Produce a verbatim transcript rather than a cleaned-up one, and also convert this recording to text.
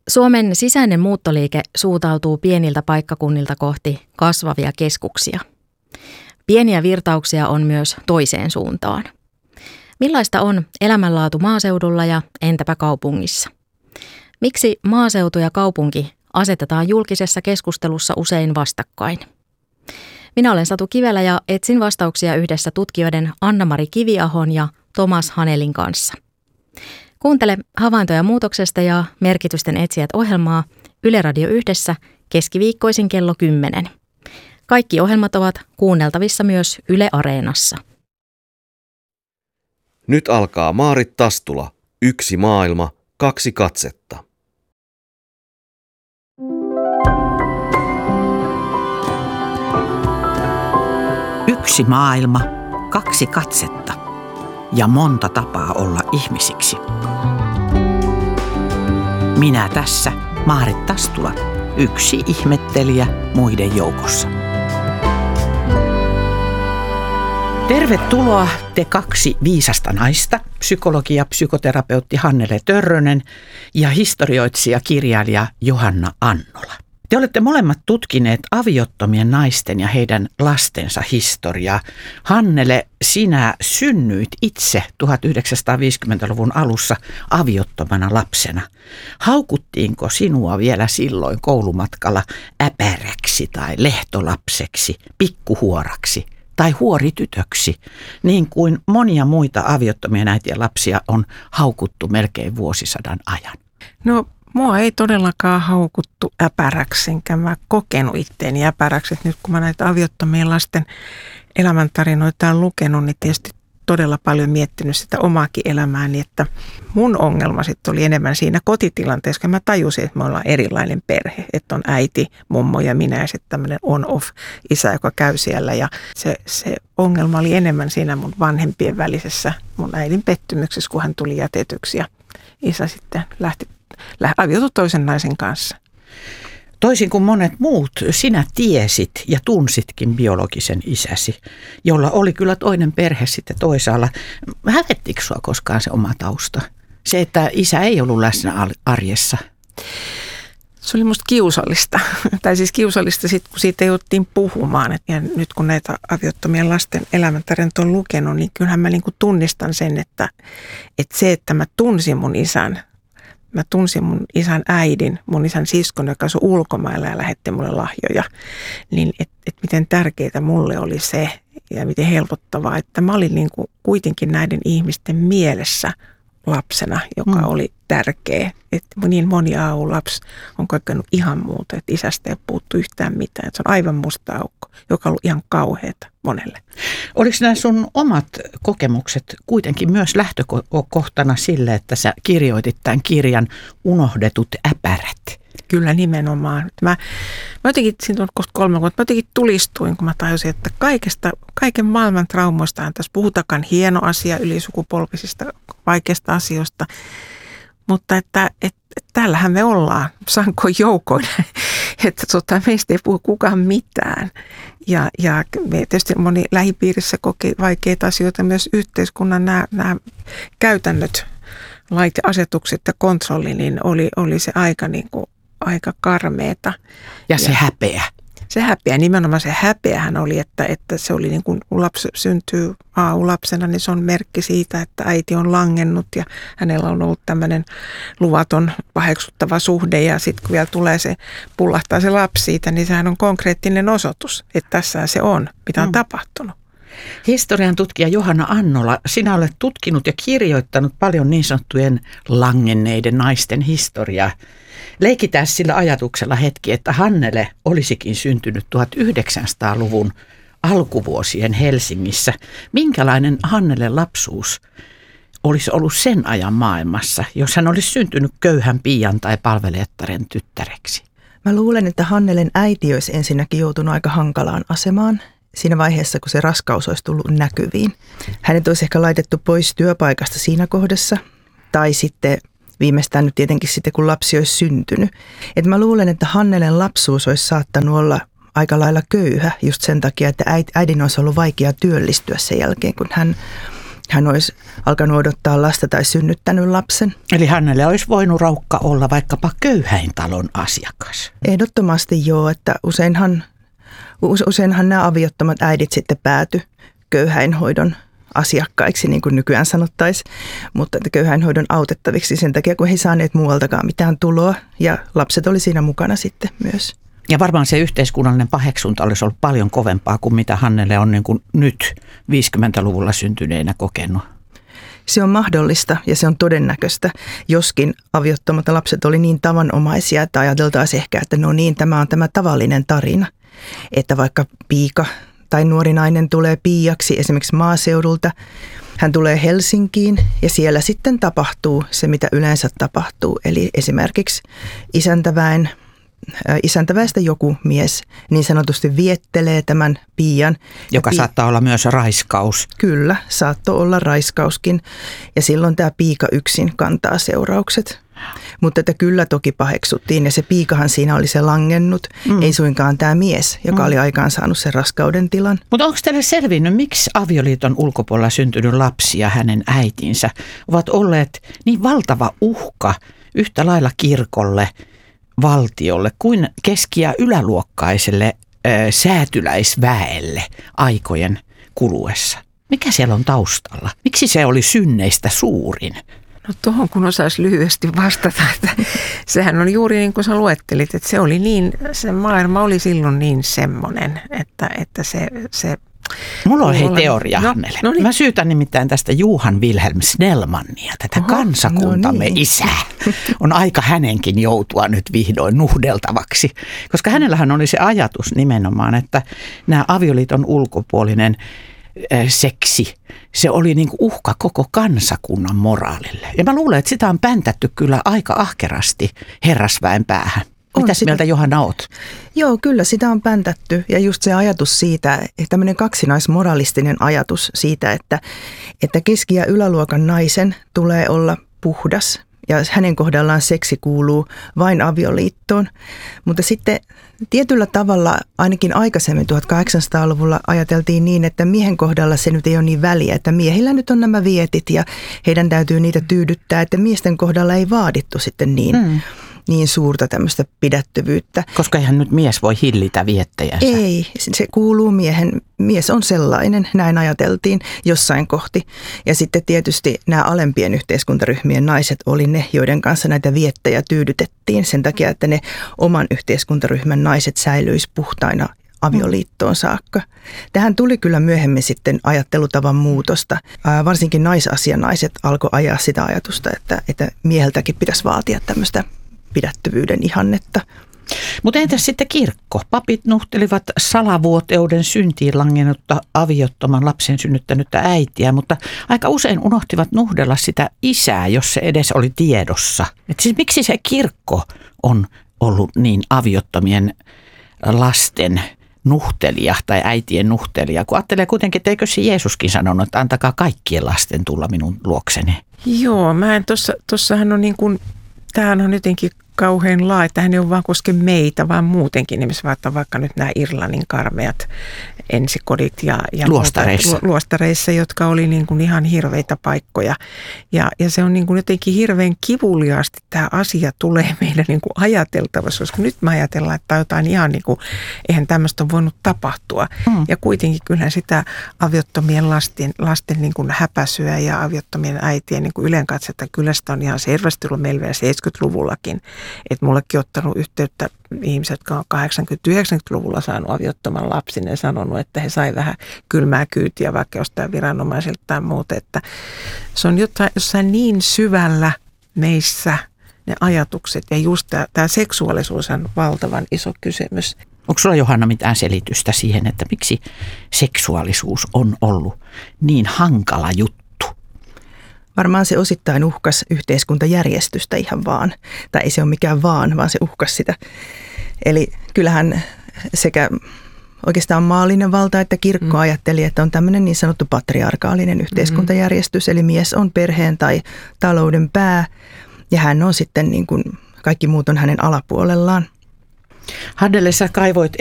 Suomen sisäinen muuttoliike suuntautuu pieniltä paikkakunnilta kohti kasvavia keskuksia. Pieniä virtauksia on myös toiseen suuntaan. Millaista on elämänlaatu maaseudulla ja entäpä kaupungissa? Miksi maaseutu ja kaupunki asetetaan julkisessa keskustelussa usein vastakkain? Minä olen Satu Kivelä ja etsin vastauksia yhdessä tutkijoiden Anna-Mari Kiviahon ja Tomas Hanelin kanssa. Kuuntele Havaintoja muutoksesta ja Merkitysten etsijät -ohjelmaa Yle Radio Yhdessä keskiviikkoisin kello kymmenen. Kaikki ohjelmat ovat kuunneltavissa myös Yle Areenassa. Nyt alkaa Maarit Tastula. Yksi maailma, kaksi katsetta. Yksi maailma, kaksi katsetta ja monta tapaa olla ihmisiksi. Minä tässä, Maarit Tastula, yksi ihmettelijä muiden joukossa. Tervetuloa te kaksi viisasta naista, psykologi ja psykoterapeutti Hannele Törrönen ja historioitsija kirjailija Johanna Annola. Te olette molemmat tutkineet aviottomien naisten ja heidän lastensa historiaa. Hannele, sinä synnyit itse tuhatyhdeksänsataaviisikymmentäluvun alussa aviottomana lapsena. Haukuttiinko sinua vielä silloin koulumatkalla äpäräksi tai lehtolapseksi, pikkuhuoraksi tai huoritytöksi, niin kuin monia muita aviottomia äitien lapsia on haukuttu melkein vuosisadan ajan? No, mua ei todellakaan haukuttu äpäräksi, enkä mä kokenut itteeni äpäräksi. Et nyt kun mä näitä aviottomien lasten elämäntarinoita olen lukenut, niin tietysti todella paljon miettinyt sitä omaakin elämääni, että mun ongelma sitten oli enemmän siinä kotitilanteessa, kun mä tajusin, että me ollaan erilainen perhe, että on äiti, mummo ja minä ja sitten tämmöinen on-off-isä, joka käy siellä ja se, se ongelma oli enemmän siinä mun vanhempien välisessä, mun äidin pettymyksessä, kun hän tuli jätetyksi ja isä sitten lähti aviotui toisen naisen kanssa. Toisin kuin monet muut, sinä tiesit ja tunsitkin biologisen isäsi, jolla oli kyllä toinen perhe sitten toisaalla. Hävettikö sinua koskaan se oma tausta? Se, että isä ei ollut läsnä arjessa. Se oli musta kiusallista. Tai siis kiusallista sitten, kun siitä jouduttiin puhumaan. Ja nyt kun näitä aviottomien lasten elämäntarinat on lukenut, niin kyllähän mä niinku tunnistan sen, että, että se, että mä tunsin mun isän, Mä tunsin mun isän äidin, mun isän siskon, joka asui ulkomailla ja lähetti mulle lahjoja. Niin että et miten tärkeää mulle oli se ja miten helpottavaa, että mä olin niin kuin kuitenkin näiden ihmisten mielessä lapsena, joka mm. oli tärkeä. Että niin moni aau-lapsi on kokenut ihan muuta, että isästä ei ole puhuttu yhtään mitään. Että se on aivan musta aukko, joka on ollut ihan kauheata monelle. Oliko nämä sun omat kokemukset kuitenkin myös lähtökohtana sille, että sä kirjoitit tämän kirjan Unohdetut äpärät? Kyllä nimenomaan. Mä, mä jotenkin, siinä on kohta kolme vuotta, mä jotenkin tulistuin, kun mä tajusin, että kaikesta, kaiken maailman traumoista tässä puhutakaan hieno asia ylisukupolvisista vaikeista asioista. Mutta että, että, että täällähän me ollaan sankoin joukoin, että tota, meistä ei puhu kukaan mitään. Ja, ja me tietysti moni lähipiirissä koki vaikeita asioita, myös yhteiskunnan nämä, nämä käytännöt, lait ja asetukset ja kontrolli, niin oli, oli se aika, niin kuin, aika karmeeta. Ja se ja, häpeä. Se häpeä, nimenomaan se häpeähän oli, että, että se oli niin kuin kun lapsi syntyy aau-lapsena, niin se on merkki siitä, että äiti on langennut ja hänellä on ollut tämmöinen luvaton paheksuttava suhde ja sitten kun vielä tulee se, pullahtaa se lapsi siitä, niin sehän on konkreettinen osoitus, että tässä se on, mitä on mm. tapahtunut. Historian tutkija Johanna Annola, sinä olet tutkinut ja kirjoittanut paljon niin sanottujen langenneiden naisten historiaa. Leikitään sillä ajatuksella hetki, että Hannele olisikin syntynyt tuhatyhdeksänsataaluvun alkuvuosien Helsingissä. Minkälainen Hannelen lapsuus olisi ollut sen ajan maailmassa, jos hän olisi syntynyt köyhän piian tai palvelijattaren tyttäreksi? Mä luulen, että Hannelen äiti olisi ensinnäkin joutunut aika hankalaan asemaan siinä vaiheessa, kun se raskaus olisi tullut näkyviin. Hänet olisi ehkä laitettu pois työpaikasta siinä kohdassa tai sitten viimeistään nyt tietenkin sitten, kun lapsi olisi syntynyt. Et mä luulen, että Hannelen lapsuus olisi saattanut olla aika lailla köyhä just sen takia, että äidin olisi ollut vaikea työllistyä sen jälkeen, kun hän hän olisi alkanut odottaa lasta tai synnyttänyt lapsen. Eli hänelle olisi voinut Raukka olla vaikkapa köyhäintalon asiakas. Ehdottomasti joo, että useinhan, useinhan nämä aviottomat äidit sitten pääty köyhäinhoidon asiakkaiksi, niin kuin nykyään sanottaisiin, mutta että köyhäinhoidon autettaviksi sen takia, kun he ei saaneet muualtakaan mitään tuloa ja lapset oli siinä mukana sitten myös. Ja varmaan se yhteiskunnallinen paheksunta olisi ollut paljon kovempaa kuin mitä Hannele on niin kuin nyt viisikymmentäluvulla syntyneenä kokenut. Se on mahdollista ja se on todennäköistä, joskin aviottomat lapset oli niin tavanomaisia, että ajateltaisiin ehkä, että no niin, tämä on tämä tavallinen tarina, että vaikka piika tai nuori nainen tulee piiaksi esimerkiksi maaseudulta, hän tulee Helsinkiin ja siellä sitten tapahtuu se, mitä yleensä tapahtuu, eli esimerkiksi isäntäväen Isäntäväestä joku mies niin sanotusti viettelee tämän piian. Joka pi- saattaa olla myös raiskaus. Kyllä, saattoi olla raiskauskin ja silloin tämä piika yksin kantaa seuraukset. Mutta että kyllä toki paheksuttiin ja se piikahan siinä oli se langennut, mm. ei suinkaan tämä mies, joka mm. oli aikaan saanut sen raskauden tilan. Mutta onko teille selvinnyt, miksi avioliiton ulkopuolella syntynyt lapsi ja hänen äitinsä ovat olleet niin valtava uhka yhtä lailla kirkolle, valtiolle kuin keski- ja yläluokkaiselle ö, säätyläisväelle aikojen kuluessa? Mikä siellä on taustalla? Miksi se oli synneistä suurin? No tuohon kun osaisi lyhyesti vastata, että sehän on juuri niin kuin sä luettelit, että se oli niin, se maailma oli silloin niin semmoinen, että, että se... se Mulla on hei teoria, no, Hannele. No niin. Mä syytän nimittäin tästä Johan Wilhelm Snellmania, tätä Oho, kansakuntamme no niin. isää. On aika hänenkin joutua nyt vihdoin nuhdeltavaksi, koska hänellähän oli se ajatus nimenomaan, että nämä avioliiton ulkopuolinen äh, seksi, se oli niin kuin uhka koko kansakunnan moraalille. Ja mä luulen, että sitä on päntätty kyllä aika ahkerasti herrasväen päähän. Mitäs mieltä Johanna oot? Joo, kyllä sitä on päntätty ja just se ajatus siitä, että tämmöinen kaksinaismoralistinen ajatus siitä, että, että keski- ja yläluokan naisen tulee olla puhdas ja hänen kohdallaan seksi kuuluu vain avioliittoon. Mutta sitten tietyllä tavalla ainakin aikaisemmin tuhatkahdeksansataaluvulla ajateltiin niin, että miehen kohdalla se nyt ei ole niin väliä, että miehillä nyt on nämä vietit ja heidän täytyy niitä tyydyttää, että miesten kohdalla ei vaadittu sitten niin. Mm. niin suurta tämmöistä pidättyvyyttä. Koska eihän nyt mies voi hillitä viettejänsä. Ei, se kuuluu miehen, mies on sellainen, näin ajateltiin jossain kohti. Ja sitten tietysti nämä alempien yhteiskuntaryhmien naiset oli ne, joiden kanssa näitä viettejä tyydytettiin sen takia, että ne oman yhteiskuntaryhmän naiset säilyisi puhtaina avioliittoon saakka. Tähän tuli kyllä myöhemmin sitten ajattelutavan muutosta. Ää, varsinkin naisasianaiset alkoi ajaa sitä ajatusta, että, että mieheltäkin pitäisi vaatia tämmöistä pidättyvyyden ihannetta. Mutta entäs sitten kirkko? Papit nuhtelivat salavuoteuden syntiin langennutta aviottoman lapsen synnyttänyttä äitiä, mutta aika usein unohtivat nuhdella sitä isää, jos se edes oli tiedossa. Et siis miksi se kirkko on ollut niin aviottomien lasten nuhtelija tai äitien nuhtelija, kun ajattelee kuitenkin, että eikö se Jeesuskin sanonut, että antakaa kaikkien lasten tulla minun luokseni? Joo, mä en tossa, tossahan on niin kuin, tämähän on jotenkin kauhean laa, että hän ei ole vaan koske meitä, vaan muutenkin. Esimerkiksi vaikka nyt nämä Irlannin karmeat ensikodit ja, ja luostareissa. Muuta, luostareissa, jotka oli niin kuin ihan hirveitä paikkoja. Ja, ja se on niin kuin jotenkin hirveän kivuliaasti tämä asia tulee meidän niin kuin ajateltavassa, koska nyt me ajatellaan, että tämä on jotain ihan niin kuin, eihän tämmöistä ole voinut tapahtua. Hmm. Ja kuitenkin kyllähän sitä aviottomien lasten, lasten niin kuin häpäisyä ja aviottomien äitien niin kuin ylenkatsetta, kyllä sitä on ihan selvästi ollut meillä vielä seitsemänkymmentäluvullakin. Että mullekin on ottanut yhteyttä ihmiset, jotka on kahdeksankymmentä-yhdeksänkymmentäluvulla saanut aviottoman lapsen ja sanonut, että he sai vähän kylmää kyytiä vaikka jostain viranomaisilta tai muuta. Että se on jotain, jossain niin syvällä meissä ne ajatukset ja just tämä, tämä seksuaalisuus on valtavan iso kysymys. Onko sulla, Johanna, mitään selitystä siihen, että miksi seksuaalisuus on ollut niin hankala juttu? Varmaan se osittain uhkas yhteiskuntajärjestystä ihan vaan. Tai ei se ole mikään vaan, vaan se uhkas sitä. Eli kyllähän sekä oikeastaan maallinen valta että kirkko mm. ajatteli, että on tämmöinen niin sanottu patriarkaalinen yhteiskuntajärjestys. Mm-hmm. Eli mies on perheen tai talouden pää ja hän on sitten niin kuin kaikki muut on hänen alapuolellaan. Hannele, sä kaivoit